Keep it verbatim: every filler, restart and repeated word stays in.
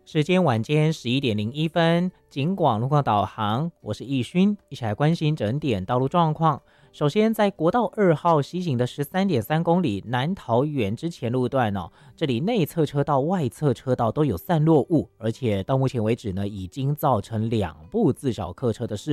时间晚间十一点零一分，警广路况导航，我是易勋，一起来关心整点道路状况。首先，在国道二号西行的十三点三公里南桃园之前路段哦，这里内侧车道、外侧车道都有散落物，而且到目前为止呢，已经造成两部自小客车的事